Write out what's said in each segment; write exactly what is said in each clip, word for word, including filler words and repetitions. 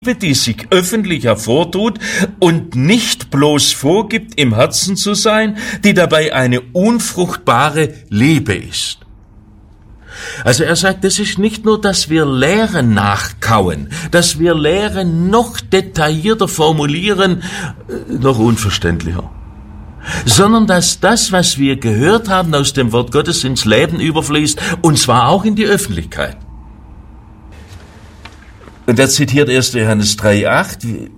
die sich öffentlich hervortut und nicht bloß vorgibt, im Herzen zu sein, die dabei eine unfruchtbare Liebe ist. Also er sagt, das ist nicht nur, dass wir Lehre nachkauen, dass wir Lehre noch detaillierter formulieren, noch unverständlicher, sondern dass das, was wir gehört haben aus dem Wort Gottes, ins Leben überfließt, und zwar auch in die Öffentlichkeit. Und er zitiert erster Johannes drei acht,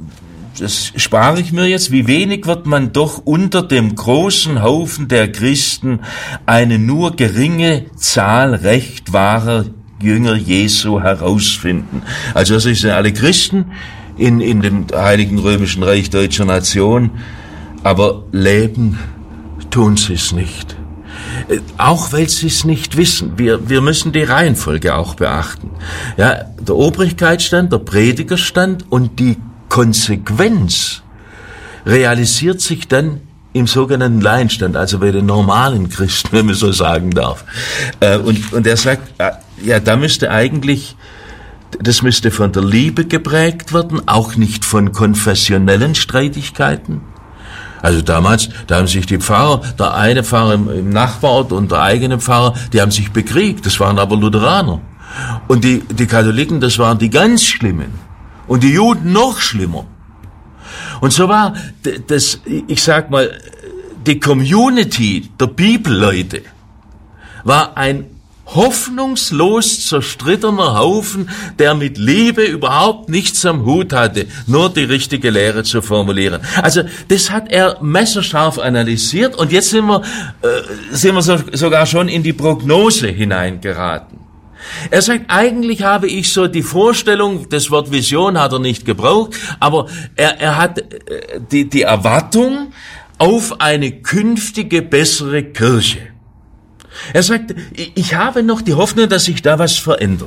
das spare ich mir jetzt, wie wenig wird man doch unter dem großen Haufen der Christen eine nur geringe Zahl recht wahrer Jünger Jesu herausfinden. Also das sind alle Christen in, in dem Heiligen Römischen Reich deutscher Nation, aber leben tun sie es nicht. Auch weil sie es nicht wissen. Wir, wir müssen die Reihenfolge auch beachten. Ja, der Obrigkeitsstand, der Predigerstand und die Konsequenz realisiert sich dann im sogenannten Laienstand, also bei den normalen Christen, wenn man so sagen darf. Und, und er sagt, ja, da müsste eigentlich, das müsste von der Liebe geprägt werden, auch nicht von konfessionellen Streitigkeiten. Also damals, da haben sich die Pfarrer, der eine Pfarrer im, im Nachbarort und der eigene Pfarrer, die haben sich bekriegt, das waren aber Lutheraner. Und die, die Katholiken, das waren die ganz Schlimmen. Und die Juden noch schlimmer. Und so war das, ich sag mal, die Community der Bibelleute war ein hoffnungslos zerstrittener Haufen, der mit Liebe überhaupt nichts am Hut hatte, nur die richtige Lehre zu formulieren. Also das hat er messerscharf analysiert, und jetzt sind wir, äh, sind wir so, sogar schon in die Prognose hineingeraten. Er sagt, eigentlich habe ich so die Vorstellung, das Wort Vision hat er nicht gebraucht, aber er, er hat äh, die, die Erwartung auf eine künftige, bessere Kirche. Er sagt, ich habe noch die Hoffnung, dass sich da was verändert.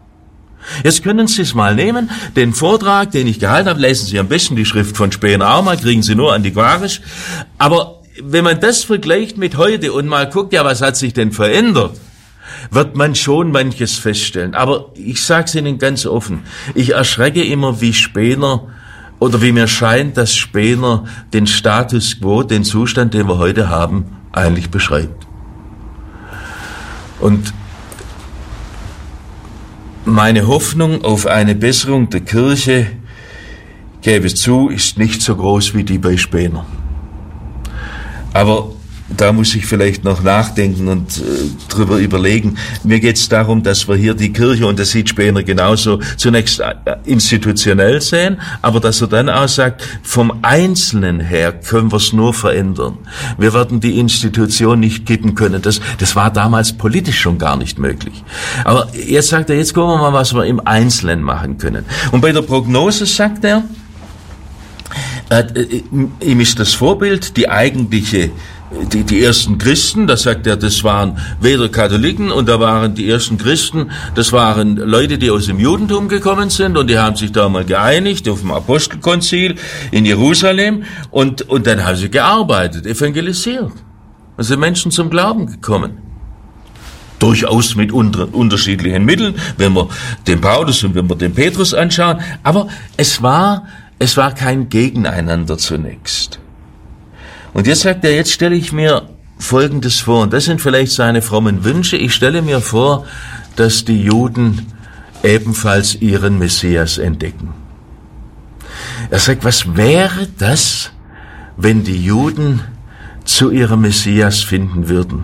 Jetzt können Sie es mal nehmen, den Vortrag, den ich gehalten habe, lesen Sie am besten die Schrift von Spener auch mal, kriegen Sie nur antiquarisch. Aber wenn man das vergleicht mit heute und mal guckt, ja, was hat sich denn verändert, wird man schon manches feststellen. Aber ich sage es Ihnen ganz offen, ich erschrecke immer, wie Spener, oder wie mir scheint, dass Spener den Status quo, den Zustand, den wir heute haben, eigentlich beschreibt. Und meine Hoffnung auf eine Besserung der Kirche, gebe zu, ist nicht so groß wie die bei Spener. Aber da muss ich vielleicht noch nachdenken und äh, drüber überlegen. Mir geht es darum, dass wir hier die Kirche, und das sieht Spener genauso, zunächst äh, institutionell sehen, aber dass er dann auch sagt, vom Einzelnen her können wir es nur verändern. Wir werden die Institution nicht kippen können. Das, das war damals politisch schon gar nicht möglich. Aber jetzt sagt er, jetzt gucken wir mal, was wir im Einzelnen machen können. Und bei der Prognose sagt er, äh, äh, ihm ist das Vorbild die eigentliche Die, die ersten Christen, das sagt er, das waren weder Katholiken, und da waren die ersten Christen, das waren Leute, die aus dem Judentum gekommen sind, und die haben sich da mal geeinigt auf dem Apostelkonzil in Jerusalem, und, und dann haben sie gearbeitet, evangelisiert. Und sind Menschen zum Glauben gekommen. Durchaus mit unter, unterschiedlichen Mitteln, wenn wir den Paulus und wenn wir den Petrus anschauen, aber es war, es war kein Gegeneinander zunächst. Und jetzt sagt er, jetzt stelle ich mir Folgendes vor, und das sind vielleicht seine frommen Wünsche. Ich stelle mir vor, dass die Juden ebenfalls ihren Messias entdecken. Er sagt, was wäre das, wenn die Juden zu ihrem Messias finden würden?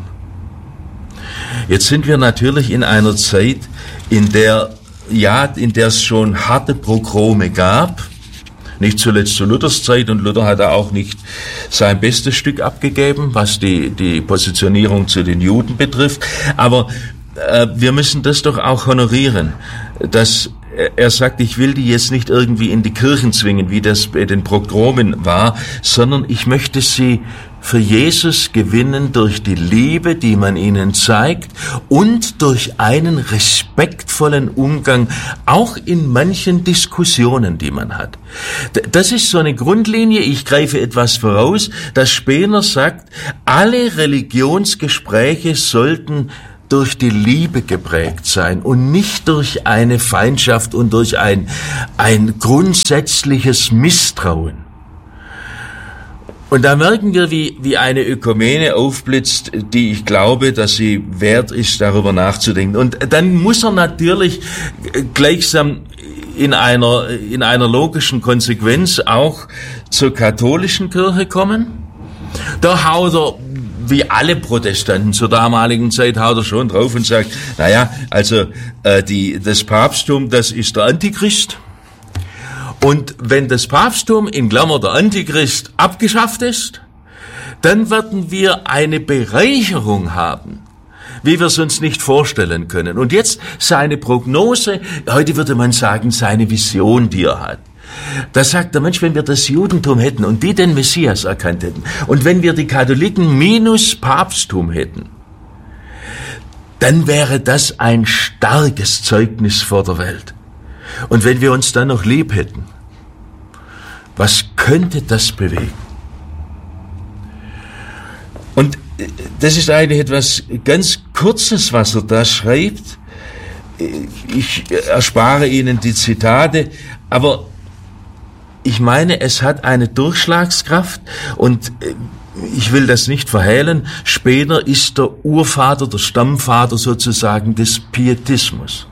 Jetzt sind wir natürlich in einer Zeit, in der, ja, in der es schon harte Pogrome gab, nicht zuletzt zu Luthers Zeit, und Luther hat auch nicht sein bestes Stück abgegeben, was die, die Positionierung zu den Juden betrifft. Aber äh, wir müssen das doch auch honorieren, dass er sagt, ich will die jetzt nicht irgendwie in die Kirchen zwingen, wie das bei den Pogromen war, sondern ich möchte sie für Jesus gewinnen durch die Liebe, die man ihnen zeigt, und durch einen respektvollen Umgang, auch in manchen Diskussionen, die man hat. Das ist so eine Grundlinie, ich greife etwas voraus, dass Spener sagt, alle Religionsgespräche sollten durch die Liebe geprägt sein und nicht durch eine Feindschaft und durch ein, ein grundsätzliches Misstrauen. Und da merken wir, wie, wie eine Ökumene aufblitzt, die ich glaube, dass sie wert ist, darüber nachzudenken. Und dann muss er natürlich gleichsam in einer, in einer logischen Konsequenz auch zur katholischen Kirche kommen. Da haut er, wie alle Protestanten zur damaligen Zeit, haut er schon drauf und sagt, naja, also äh, die, das Papsttum, das ist der Antichrist. Und wenn das Papsttum, in Klammer der Antichrist, abgeschafft ist, dann werden wir eine Bereicherung haben, wie wir es uns nicht vorstellen können. Und jetzt seine Prognose, heute würde man sagen, seine Vision, die er hat. Da sagt der Mensch, wenn wir das Judentum hätten und die den Messias erkannt hätten und wenn wir die Katholiken minus Papsttum hätten, dann wäre das ein starkes Zeugnis vor der Welt. Und wenn wir uns dann noch lieb hätten, was könnte das bewegen? Und das ist eigentlich etwas ganz Kurzes, was er da schreibt. Ich erspare Ihnen die Zitate, aber ich meine, es hat eine Durchschlagskraft und ich will das nicht verhehlen. Später ist der Urvater, der Stammvater sozusagen des Pietismus.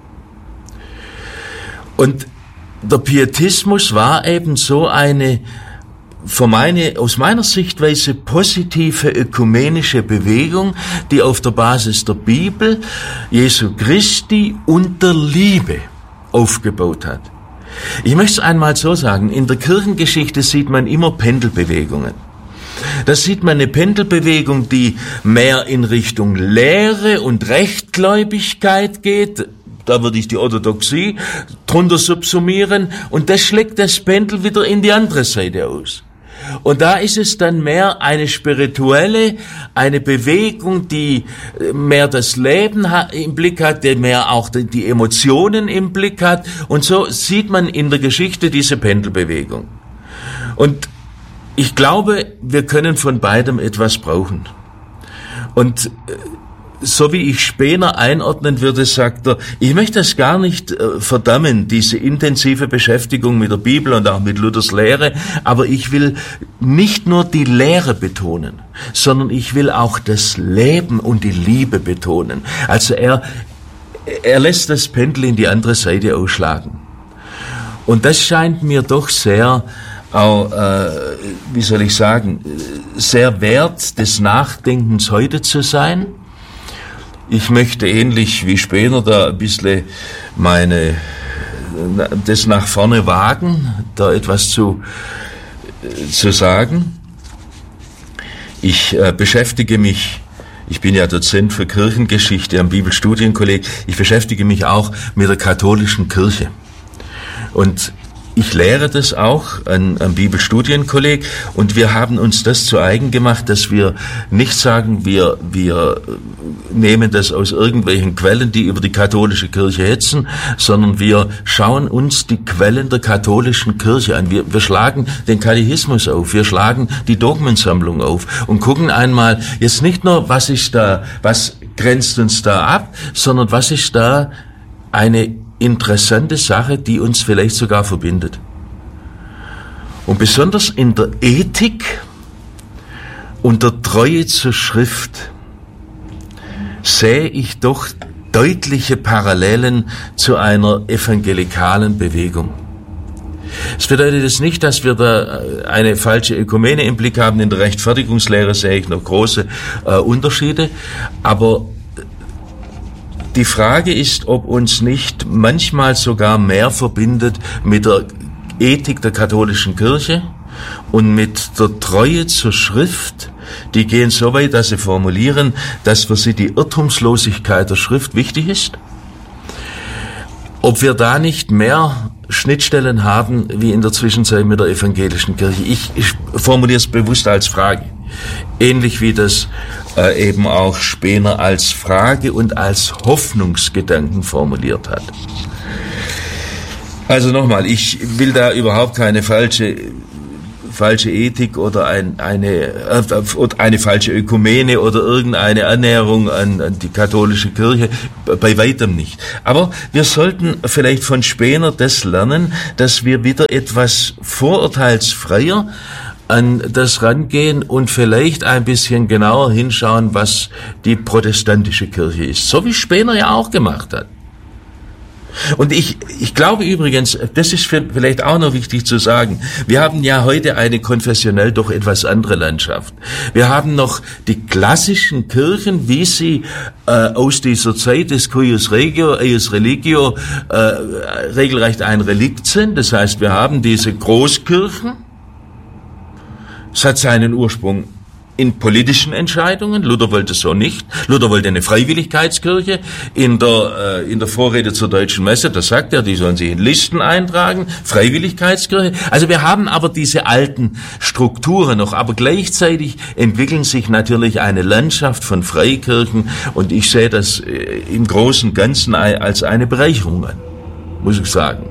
Und der Pietismus war eben so eine, von meine, aus meiner Sichtweise positive ökumenische Bewegung, die auf der Basis der Bibel, Jesu Christi und der Liebe aufgebaut hat. Ich möchte es einmal so sagen, in der Kirchengeschichte sieht man immer Pendelbewegungen. Da sieht man eine Pendelbewegung, die mehr in Richtung Lehre und Rechtgläubigkeit geht. Da würde ich die Orthodoxie drunter subsumieren und das schlägt das Pendel wieder in die andere Seite aus. Und da ist es dann mehr eine spirituelle, eine Bewegung, die mehr das Leben im Blick hat, die mehr auch die Emotionen im Blick hat. Und so sieht man in der Geschichte diese Pendelbewegung. Und ich glaube, wir können von beidem etwas brauchen. Und so wie ich Spener einordnen würde, sagt er, ich möchte das gar nicht äh, verdammen, diese intensive Beschäftigung mit der Bibel und auch mit Luthers Lehre, aber ich will nicht nur die Lehre betonen, sondern ich will auch das Leben und die Liebe betonen. Also er, er lässt das Pendel in die andere Seite ausschlagen. Und das scheint mir doch sehr, auch, äh, wie soll ich sagen, sehr wert des Nachdenkens heute zu sein. Ich möchte ähnlich wie Spener da ein bisschen meine, das nach vorne wagen, da etwas zu, zu sagen. Ich äh, beschäftige mich, ich bin ja Dozent für Kirchengeschichte am Bibelstudienkolleg, ich beschäftige mich auch mit der katholischen Kirche. Und ich lehre das auch an, am Bibelstudienkolleg und wir haben uns das zu eigen gemacht, dass wir nicht sagen, wir, wir nehmen das aus irgendwelchen Quellen, die über die katholische Kirche hetzen, sondern wir schauen uns die Quellen der katholischen Kirche an. Wir, wir schlagen den Katechismus auf, wir schlagen die Dogmensammlung auf und gucken einmal jetzt nicht nur, was ist da, was grenzt uns da ab, sondern was ist da eine interessante Sache, die uns vielleicht sogar verbindet. Und besonders in der Ethik und der Treue zur Schrift sehe ich doch deutliche Parallelen zu einer evangelikalen Bewegung. Es bedeutet jetzt nicht, dass wir da eine falsche Ökumene im Blick haben. In der Rechtfertigungslehre sehe ich noch große äh, Unterschiede, aber die Frage ist, ob uns nicht manchmal sogar mehr verbindet mit der Ethik der katholischen Kirche und mit der Treue zur Schrift. Die gehen so weit, dass sie formulieren, dass für sie die Irrtumslosigkeit der Schrift wichtig ist. Ob wir da nicht mehr Schnittstellen haben wie in der Zwischenzeit mit der evangelischen Kirche. Ich, ich formuliere es bewusst als Frage. Ähnlich wie das äh, eben auch Spener als Frage und als Hoffnungsgedanken formuliert hat. Also nochmal, ich will da überhaupt keine falsche falsche Ethik oder ein, eine, äh, eine falsche Ökumene oder irgendeine Annäherung an, an die katholische Kirche, bei weitem nicht. Aber wir sollten vielleicht von Spener das lernen, dass wir wieder etwas vorurteilsfreier an das rangehen und vielleicht ein bisschen genauer hinschauen, was die protestantische Kirche ist. So wie Spener ja auch gemacht hat. Und ich, ich glaube übrigens, das ist vielleicht auch noch wichtig zu sagen, wir haben ja heute eine konfessionell doch etwas andere Landschaft. Wir haben noch die klassischen Kirchen, wie sie äh, aus dieser Zeit des Cuius Regio, Eius Religio äh, regelrecht ein Relikt sind. Das heißt, wir haben diese Großkirchen. Es hat seinen Ursprung in politischen Entscheidungen. Luther wollte so nicht. Luther wollte eine Freiwilligkeitskirche. In der, äh, in der Vorrede zur Deutschen Messe, da sagt er, die sollen sich in Listen eintragen. Freiwilligkeitskirche. Also wir haben aber diese alten Strukturen noch. Aber gleichzeitig entwickeln sich natürlich eine Landschaft von Freikirchen. Und ich sehe das äh, im Großen und Ganzen als eine Bereicherung an, muss ich sagen.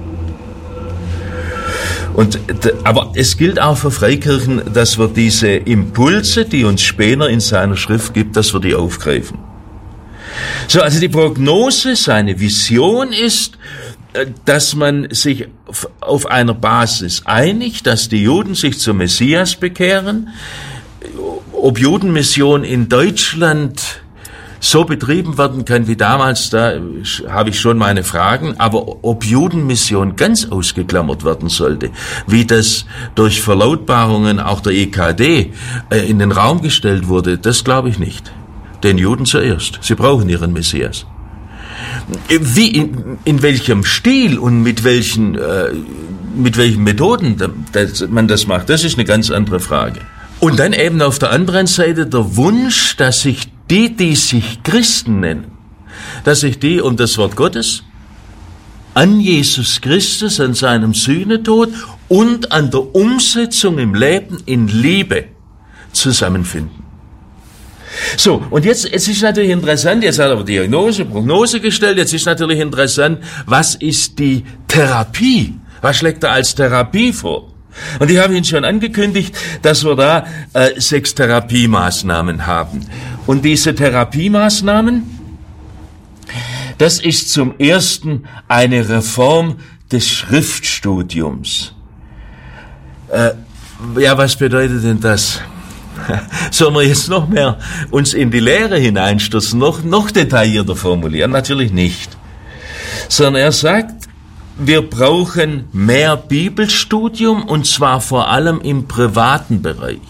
Und, aber es gilt auch für Freikirchen, dass wir diese Impulse, die uns Spener in seiner Schrift gibt, dass wir die aufgreifen. So, also die Prognose, seine Vision ist, dass man sich auf einer Basis einigt, dass die Juden sich zum Messias bekehren. Ob Judenmission in Deutschland so betrieben werden kann wie damals, da habe ich schon meine Fragen, aber ob Judenmission ganz ausgeklammert werden sollte, wie das durch Verlautbarungen auch der E K D äh, in den Raum gestellt wurde, das glaube ich nicht. Den Juden zuerst. Sie brauchen ihren Messias. Wie, in, in welchem Stil und mit welchen, äh, mit welchen Methoden das, man das macht, das ist eine ganz andere Frage. Und dann eben auf der anderen Seite der Wunsch, dass sich die, die sich Christen nennen, dass sich die um das Wort Gottes, an Jesus Christus, an seinem Sühnetod und an der Umsetzung im Leben in Liebe zusammenfinden. So, und jetzt, jetzt ist natürlich interessant, jetzt hat er Diagnose, Prognose gestellt, jetzt ist natürlich interessant, was ist die Therapie? Was schlägt er als Therapie vor? Und ich habe Ihnen schon angekündigt, dass wir da äh, sechs Therapiemaßnahmen haben. Und diese Therapiemaßnahmen, das ist zum ersten eine Reform des Schriftstudiums. Äh, ja, was bedeutet denn das? Sollen wir jetzt noch mehr uns in die Lehre hineinstürzen, noch, noch detaillierter formulieren? Natürlich nicht. Sondern er sagt, wir brauchen mehr Bibelstudium, und zwar vor allem im privaten Bereich.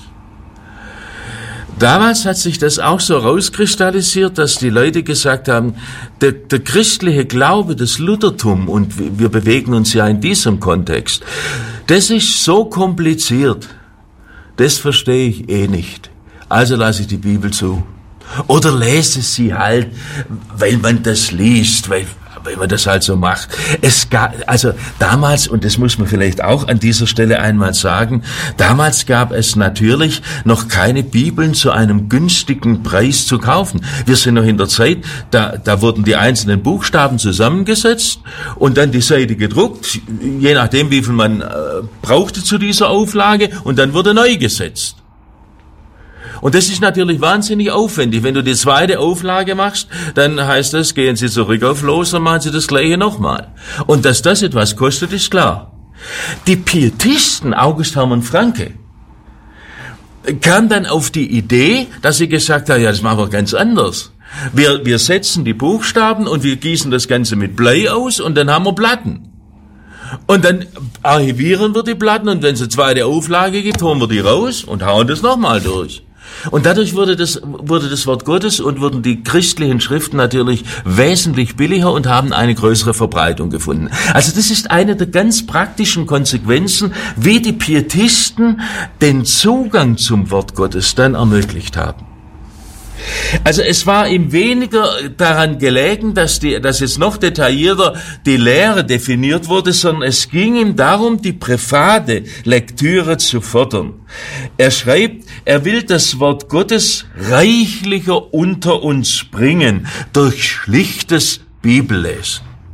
Damals hat sich das auch so rauskristallisiert, dass die Leute gesagt haben, der, der christliche Glaube, das Luthertum, und wir bewegen uns ja in diesem Kontext, das ist so kompliziert, das verstehe ich eh nicht. Also lasse ich die Bibel zu. Oder lese sie halt, weil man das liest, weil weil man das halt so macht. Es gab, also damals, und das muss man vielleicht auch an dieser Stelle einmal sagen, damals gab es natürlich noch keine Bibeln zu einem günstigen Preis zu kaufen. Wir sind noch in der Zeit, da, da wurden die einzelnen Buchstaben zusammengesetzt und dann die Seite gedruckt, je nachdem, wie viel man äh, brauchte zu dieser Auflage, und dann wurde neu gesetzt. Und das ist natürlich wahnsinnig aufwendig. Wenn du die zweite Auflage machst, dann heißt das, gehen Sie zurück auf Los, dann machen Sie das Gleiche nochmal. Und dass das etwas kostet, ist klar. Die Pietisten, August Hermann Francke, kamen dann auf die Idee, dass sie gesagt haben, ja, das machen wir ganz anders. Wir, wir setzen die Buchstaben und wir gießen das Ganze mit Blei aus und dann haben wir Platten. Und dann archivieren wir die Platten, und wenn es eine zweite Auflage gibt, holen wir die raus und hauen das nochmal durch. Und dadurch wurde das, wurde das Wort Gottes und wurden die christlichen Schriften natürlich wesentlich billiger und haben eine größere Verbreitung gefunden. Also das ist eine der ganz praktischen Konsequenzen, wie die Pietisten den Zugang zum Wort Gottes dann ermöglicht haben. Also es war ihm weniger daran gelegen, dass, die, dass jetzt noch detaillierter die Lehre definiert wurde, sondern es ging ihm darum, die private Lektüre zu fördern. Er schreibt, er will das Wort Gottes reichlicher unter uns bringen durch schlichtes Bibellesen.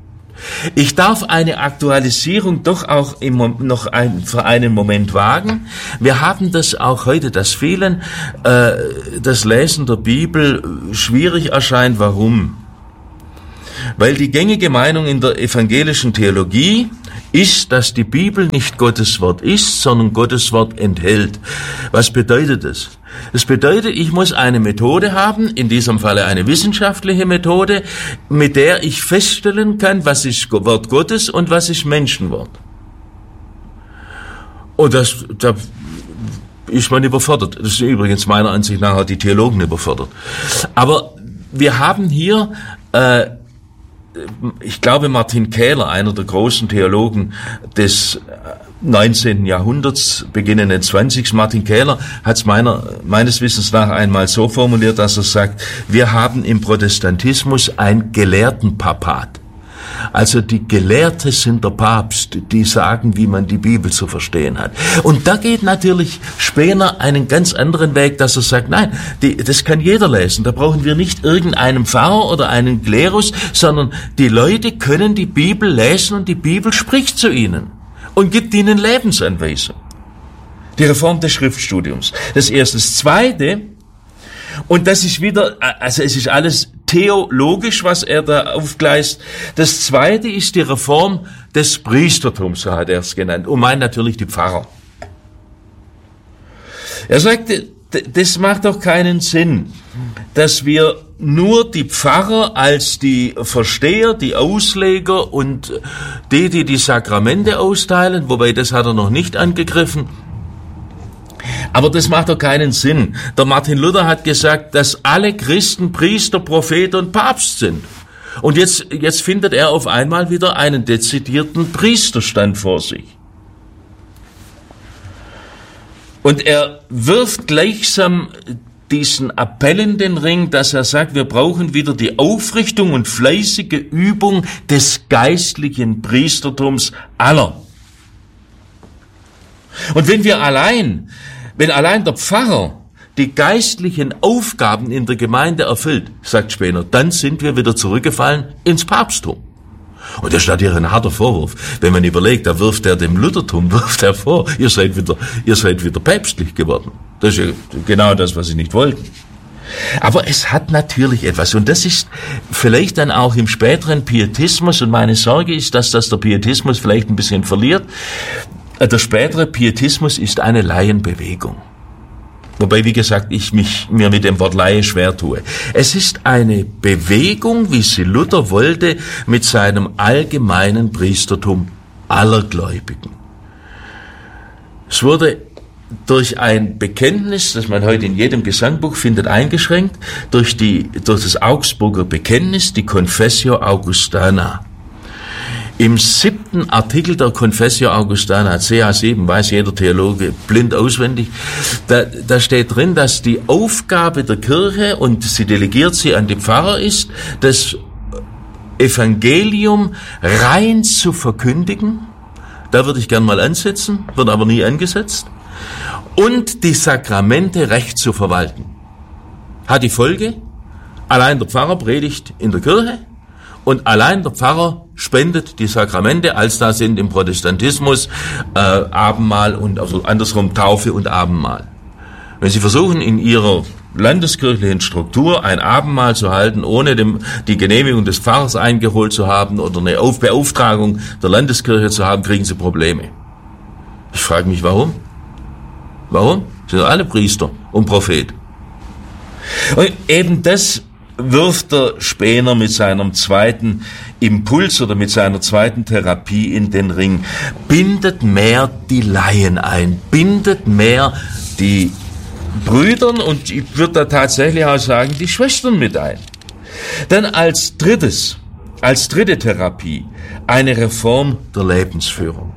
Ich darf eine Aktualisierung doch auch im, noch ein, für einen Moment wagen. Wir haben das auch heute, dass vielen äh, das Lesen der Bibel schwierig erscheint. Warum? Weil die gängige Meinung in der evangelischen Theologie ist, dass die Bibel nicht Gottes Wort ist, sondern Gottes Wort enthält. Was bedeutet das? Das bedeutet, ich muss eine Methode haben, in diesem Falle eine wissenschaftliche Methode, mit der ich feststellen kann, was ist Wort Gottes und was ist Menschenwort. Und das, da ist man überfordert. Das ist übrigens meiner Ansicht nach auch die Theologen überfordert. Aber wir haben hier, äh, ich glaube, Martin Kähler, einer der großen Theologen des neunzehnten Jahrhunderts, beginnenden zwanzigsten Martin Kähler, hat es meiner, meines Wissens nach einmal so formuliert, dass er sagt, wir haben im Protestantismus ein Gelehrtenpapat. Also die Gelehrte sind der Papst, die sagen, wie man die Bibel zu verstehen hat. Und da geht natürlich Spener einen ganz anderen Weg, dass er sagt, nein, die, das kann jeder lesen. Da brauchen wir nicht irgendeinen Pfarrer oder einen Klerus, sondern die Leute können die Bibel lesen und die Bibel spricht zu ihnen und gibt ihnen Lebensanweisung. Die Reform des Schriftstudiums. Das erste. Das zweite, und das ist wieder, also es ist alles theologisch, was er da aufgleist. Das zweite ist die Reform des Priestertums, so hat er es genannt, und meint natürlich die Pfarrer. Er sagte, das macht doch keinen Sinn, dass wir nur die Pfarrer als die Versteher, die Ausleger und die, die die Sakramente austeilen, wobei das hat er noch nicht angegriffen. Aber das macht doch keinen Sinn. Der Martin Luther hat gesagt, dass alle Christen Priester, Prophet und Papst sind. Und jetzt, jetzt findet er auf einmal wieder einen dezidierten Priesterstand vor sich. Und er wirft gleichsam diesen Appell in den Ring, dass er sagt, wir brauchen wieder die Aufrichtung und fleißige Übung des geistlichen Priestertums aller. Und wenn wir allein, wenn allein der Pfarrer die geistlichen Aufgaben in der Gemeinde erfüllt, sagt Spener, dann sind wir wieder zurückgefallen ins Papsttum. Und das ist natürlich ein harter Vorwurf. Wenn man überlegt, da wirft er dem Luthertum, wirft er vor, ihr seid wieder, ihr seid wieder päpstlich geworden. Das ist ja genau das, was sie nicht wollten. Aber es hat natürlich etwas, und das ist vielleicht dann auch im späteren Pietismus, und meine Sorge ist, dass das der Pietismus vielleicht ein bisschen verliert. Der spätere Pietismus ist eine Laienbewegung. Wobei, wie gesagt, ich mich mir mit dem Wort Laie schwer tue. Es ist eine Bewegung, wie sie Luther wollte, mit seinem allgemeinen Priestertum aller Gläubigen. Es wurde durch ein Bekenntnis, das man heute in jedem Gesangbuch findet, eingeschränkt, durch die, durch das Augsburger Bekenntnis, die Confessio Augustana. Im siebten Artikel der Confessio Augustana, C A sieben, weiß jeder Theologe blind auswendig, da, da steht drin, dass die Aufgabe der Kirche, und sie delegiert sie an die Pfarrer, ist, das Evangelium rein zu verkündigen. Da würde ich gern mal ansetzen, wird aber nie angesetzt. Und die Sakramente recht zu verwalten. Hat die Folge, allein der Pfarrer predigt in der Kirche, und allein der Pfarrer spendet die Sakramente, als da sind im Protestantismus äh, Abendmahl und also andersrum Taufe und Abendmahl. Wenn Sie versuchen, in Ihrer landeskirchlichen Struktur ein Abendmahl zu halten, ohne dem, die Genehmigung des Pfarrers eingeholt zu haben oder eine Auf- Beauftragung der Landeskirche zu haben, kriegen Sie Probleme. Ich frage mich, warum? Warum? Sie sind alle Priester und Prophet. Und eben das wirft der Spener mit seinem zweiten Impuls oder mit seiner zweiten Therapie in den Ring. Bindet mehr die Laien ein, bindet mehr die Brüdern und ich würde da tatsächlich auch sagen, die Schwestern mit ein. Dann als drittes, als dritte Therapie, eine Reform der Lebensführung.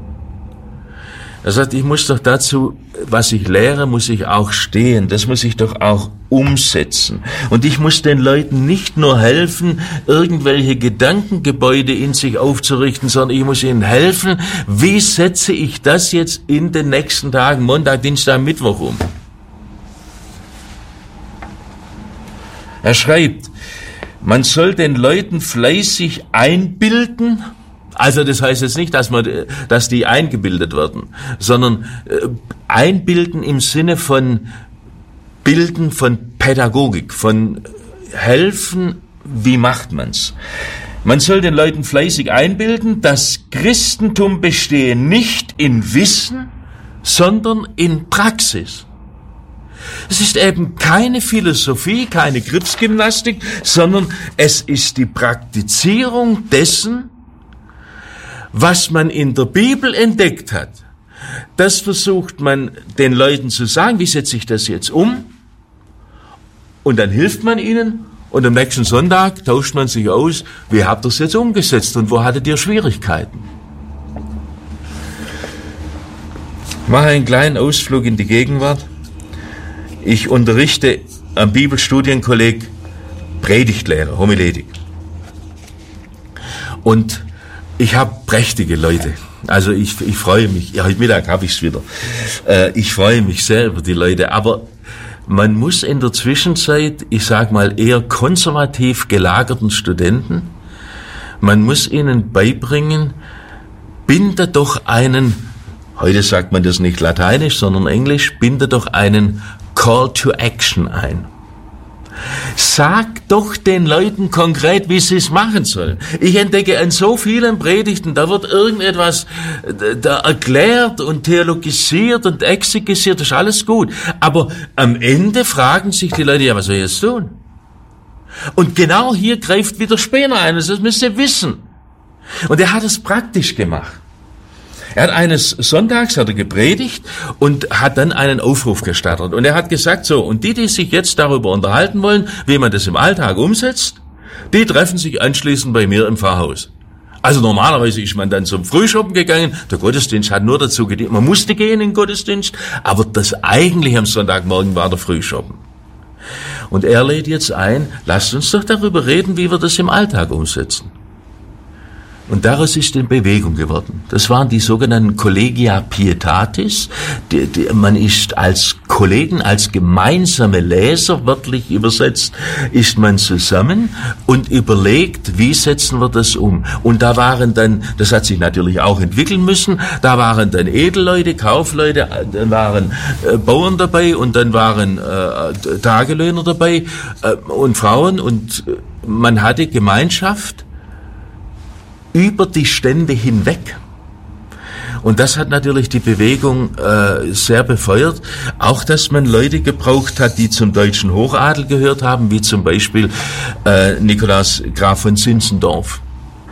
Er sagt, ich muss doch dazu, was ich lehre, muss ich auch stehen. Das muss ich doch auch umsetzen. Und ich muss den Leuten nicht nur helfen, irgendwelche Gedankengebäude in sich aufzurichten, sondern ich muss ihnen helfen, wie setze ich das jetzt in den nächsten Tagen, Montag, Dienstag, Mittwoch um. Er schreibt, Man soll den Leuten fleißig einbilden. Also das heißt jetzt nicht, dass man, dass die eingebildet werden, sondern äh, einbilden im Sinne von Bilden, von Pädagogik, von helfen, wie macht man's? Man soll den Leuten fleißig einbilden, das Christentum bestehe nicht in Wissen, sondern in Praxis. Es ist eben keine Philosophie, keine Griffsgymnastik, sondern es ist die Praktizierung dessen, was man in der Bibel entdeckt hat. Das versucht man den Leuten zu sagen, wie setze ich das jetzt um? Und dann hilft man ihnen und am nächsten Sonntag tauscht man sich aus, wie habt ihr es jetzt umgesetzt und wo hattet ihr Schwierigkeiten? Ich mache einen kleinen Ausflug in die Gegenwart. Ich unterrichte am Bibelstudienkolleg Predigtlehre, Homiletik. Und ich habe prächtige Leute. Also ich, ich freue mich. Ja, heute Mittag habe ich es wieder. Äh, ich freue mich sehr über die Leute. Aber man muss in der Zwischenzeit, ich sag mal eher konservativ gelagerten Studenten, man muss ihnen beibringen, binde doch einen, heute sagt man das nicht lateinisch, sondern englisch, binde doch einen Call to Action ein. Sag doch den Leuten konkret, wie sie es machen sollen. Ich entdecke an so vielen Predigten, da wird irgendetwas da erklärt und theologisiert und exegesiert, das ist alles gut. Aber am Ende fragen sich die Leute, ja, was soll ich jetzt tun? Und genau hier greift wieder Spener ein, das müsst ihr wissen. Und er hat es praktisch gemacht. Er hat eines Sonntags hat er gepredigt und hat dann einen Aufruf gestartet. Und er hat gesagt, so, und die, die sich jetzt darüber unterhalten wollen, wie man das im Alltag umsetzt, die treffen sich anschließend bei mir im Pfarrhaus. Also normalerweise ist man dann zum Frühschoppen gegangen, der Gottesdienst hat nur dazu gedient, man musste gehen in den Gottesdienst, aber das eigentliche am Sonntagmorgen war der Frühschoppen. Und er lädt jetzt ein, lasst uns doch darüber reden, wie wir das im Alltag umsetzen. Und daraus ist in Bewegung geworden. Das waren die sogenannten Collegia Pietatis. Die, die, man ist als Kollegen, als gemeinsame Leser, wörtlich übersetzt, ist man zusammen und überlegt, wie setzen wir das um. Und da waren dann, das hat sich natürlich auch entwickeln müssen, da waren dann Edelleute, Kaufleute, dann waren äh, Bauern dabei und dann waren äh, Tagelöhner dabei äh, und Frauen und äh, man hatte Gemeinschaft über die Stände hinweg. Und das hat natürlich die Bewegung äh, sehr befeuert. Auch, dass man Leute gebraucht hat, die zum deutschen Hochadel gehört haben, wie zum Beispiel äh, Nikolaus Graf von Zinzendorf.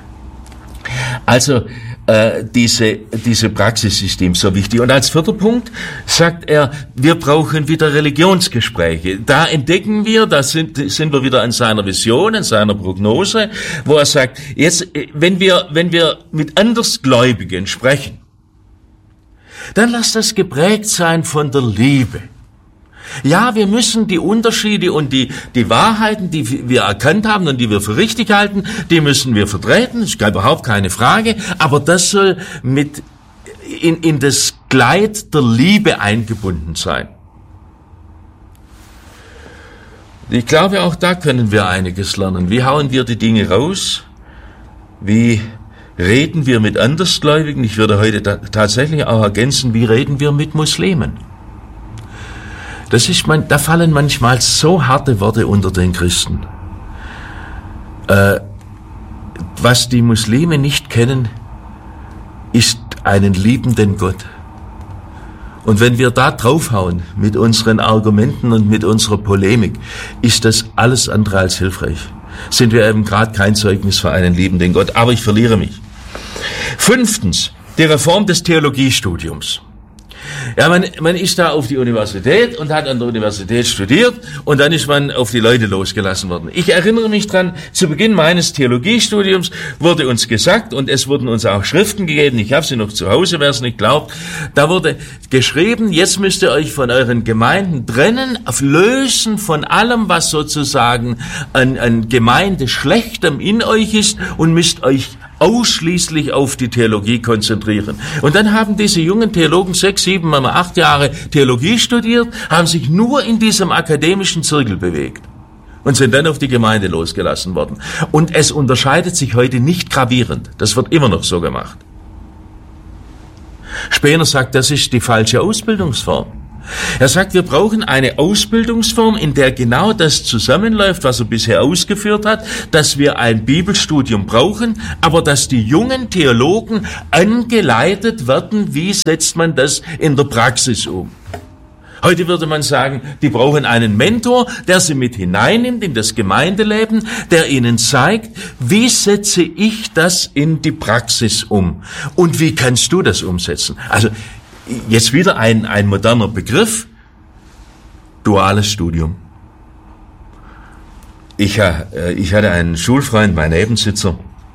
Also äh, diese diese Praxis ist ihm so wichtig. Und als vierter Punkt sagt er, wir brauchen wieder Religionsgespräche. Da entdecken wir, da sind sind wir wieder an seiner Vision, an seiner Prognose, wo er sagt, jetzt wenn wir wenn wir mit Andersgläubigen sprechen, dann lass das geprägt sein von der Liebe. Ja, wir müssen die Unterschiede und die, die Wahrheiten, die wir erkannt haben und die wir für richtig halten, die müssen wir vertreten, das ist überhaupt keine Frage, aber das soll mit in, in das Kleid der Liebe eingebunden sein. Ich glaube, auch da können wir einiges lernen. Wie hauen wir die Dinge raus? Wie reden wir mit Andersgläubigen? Ich würde heute ta- tatsächlich auch ergänzen, wie reden wir mit Muslimen? Das ist man, da fallen manchmal so harte Worte unter den Christen. Äh, was die Muslime nicht kennen, ist einen liebenden Gott. Und wenn wir da draufhauen mit unseren Argumenten und mit unserer Polemik, ist das alles andere als hilfreich. Sind wir eben gerade kein Zeugnis für einen liebenden Gott. Aber ich verliere mich. Fünftens, die Reform des Theologiestudiums. Ja, man, man ist da auf die Universität und hat an der Universität studiert und dann ist man auf die Leute losgelassen worden. Ich erinnere mich dran, zu Beginn meines Theologiestudiums wurde uns gesagt, und es wurden uns auch Schriften gegeben, ich habe sie noch zu Hause, wer es nicht glaubt, da wurde geschrieben, jetzt müsst ihr euch von euren Gemeinden trennen, lösen von allem, was sozusagen an, an Gemeindeschlechtem in euch ist und müsst euch ausschließlich auf die Theologie konzentrieren. Und dann haben diese jungen Theologen sechs, sieben, acht Jahre Theologie studiert, haben sich nur in diesem akademischen Zirkel bewegt. und sind dann auf die Gemeinde losgelassen worden. Und es unterscheidet sich heute nicht gravierend. Das wird immer noch so gemacht. Spener sagt, das ist die falsche Ausbildungsform. Er sagt, wir brauchen eine Ausbildungsform, in der genau das zusammenläuft, was er bisher ausgeführt hat, dass wir ein Bibelstudium brauchen, aber dass die jungen Theologen angeleitet werden, wie setzt man das in der Praxis um. Heute würde man sagen, die brauchen einen Mentor, der sie mit hineinnimmt in das Gemeindeleben, der ihnen zeigt, wie setze ich das in die Praxis um und wie kannst du das umsetzen. Also jetzt wieder ein, ein moderner Begriff, duales Studium. Ich, äh, ich hatte einen Schulfreund, mein Nebensitzer,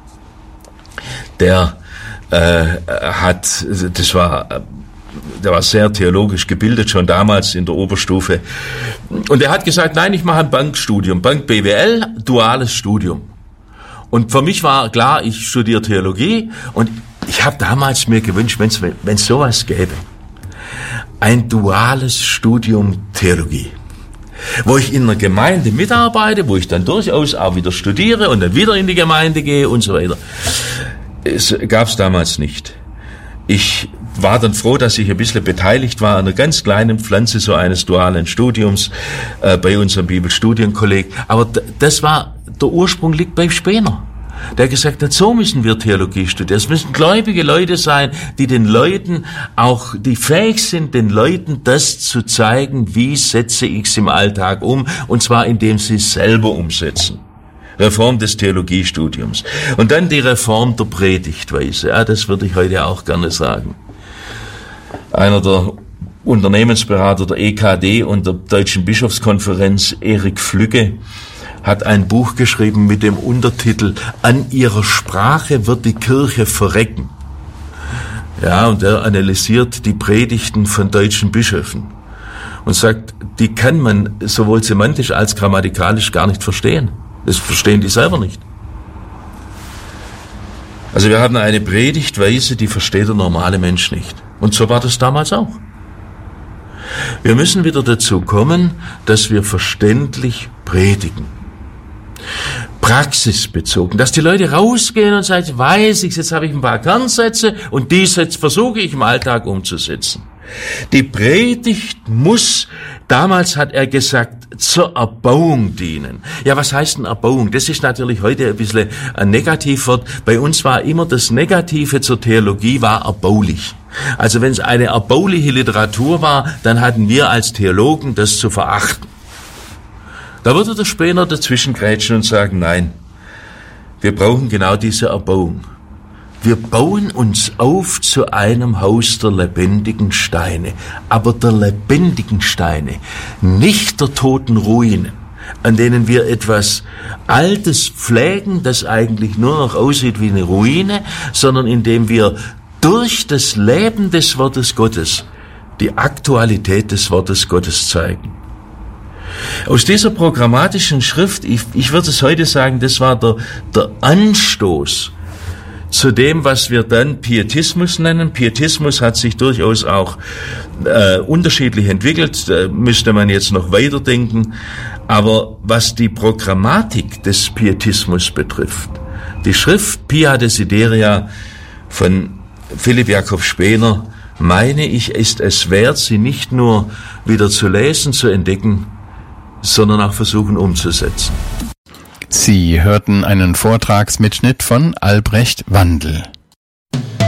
der äh, hat, das war, der war sehr theologisch gebildet, schon damals in der Oberstufe. Und er hat gesagt, nein, ich mache ein Bankstudium, Bank B W L, duales Studium. Und für mich war klar, ich studiere Theologie und ich habe damals mir gewünscht, wenn es sowas gäbe, ein duales Studium Theologie, wo ich in einer Gemeinde mitarbeite, wo ich dann durchaus auch wieder studiere und dann wieder in die Gemeinde gehe und so weiter. Es gab es damals nicht. Ich war dann froh, dass ich ein bisschen beteiligt war an einer ganz kleinen Pflanze so eines dualen Studiums äh, bei unserem Bibelstudienkolleg. Aber d- das war, der Ursprung liegt beim Spener. Der gesagt hat, so müssen wir Theologie studieren. Es müssen gläubige Leute sein, die den Leuten auch, die fähig sind, den Leuten das zu zeigen, wie setze ich es im Alltag um, und zwar indem sie es selber umsetzen. Reform des Theologiestudiums. Und dann die Reform der Predigtweise. Ja, das würde ich heute auch gerne sagen. Einer der Unternehmensberater der E K D und der Deutschen Bischofskonferenz, Erik Flügge, hat ein Buch geschrieben mit dem Untertitel "An ihrer Sprache wird die Kirche verrecken". Ja, und er analysiert die Predigten von deutschen Bischöfen und sagt, die kann man sowohl semantisch als grammatikalisch gar nicht verstehen. Das verstehen die selber nicht. Also wir haben eine Predigtweise, die versteht der normale Mensch nicht. Und so war das damals auch. Wir müssen wieder dazu kommen, dass wir verständlich predigen. Praxisbezogen, dass die Leute rausgehen und sagen, weiß ich, jetzt habe ich ein paar Kernsätze und die jetzt versuche ich im Alltag umzusetzen. Die Predigt muss, damals hat er gesagt, zur Erbauung dienen. Ja, was heißt denn Erbauung? Das ist natürlich heute ein bisschen ein Negativwort. Bei uns war immer das Negative zur Theologie war erbaulich. Also wenn es eine erbauliche Literatur war, dann hatten wir als Theologen das zu verachten. Da würde der Spener dazwischen grätschen und sagen, nein, wir brauchen genau diese Erbauung. Wir bauen uns auf zu einem Haus der lebendigen Steine, aber der lebendigen Steine, nicht der toten Ruinen, an denen wir etwas Altes pflegen, das eigentlich nur noch aussieht wie eine Ruine, sondern indem wir durch das Leben des Wortes Gottes die Aktualität des Wortes Gottes zeigen. Aus dieser programmatischen Schrift, ich, ich würde es heute sagen, das war der, der Anstoß zu dem, was wir dann Pietismus nennen. Pietismus hat sich durchaus auch äh, unterschiedlich entwickelt, da müsste man jetzt noch weiterdenken. Aber was die Programmatik des Pietismus betrifft, die Schrift Pia Desideria von Philipp Jakob Spener, meine ich, ist es wert, sie nicht nur wieder zu lesen, zu entdecken, sondern auch versuchen umzusetzen. Sie hörten einen Vortragsmitschnitt von Albrecht Wandl.